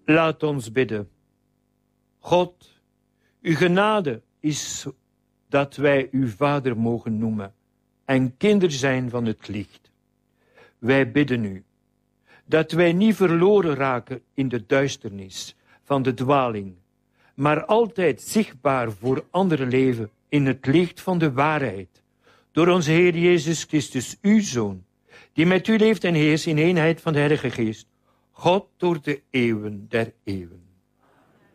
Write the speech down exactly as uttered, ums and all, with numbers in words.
Laat ons bidden. God, uw genade is dat wij uw Vader mogen noemen en kinder zijn van het licht. Wij bidden u dat wij niet verloren raken in de duisternis van de dwaling, maar altijd zichtbaar voor anderen leven in het licht van de waarheid, door onze Heer Jezus Christus, uw Zoon, die met u leeft en heerst in eenheid van de Heilige Geest, God door de eeuwen der eeuwen.